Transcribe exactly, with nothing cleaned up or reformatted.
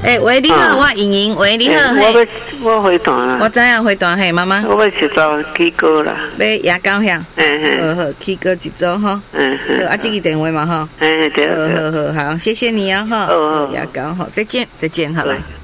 诶，喂，你好，我莹莹，喂，你好， 嘿，我要我回团啦。 我知影回团嘿，妈妈。 我要去找起哥啦。 要牙膏遐。 嗯嗯。 好好，起哥一组哈。 嗯嗯。 好，啊，这个电话嘛哈。 嗯对。 好好好好，谢谢你啊哈。 好好。 牙膏哈，再见再见，好来。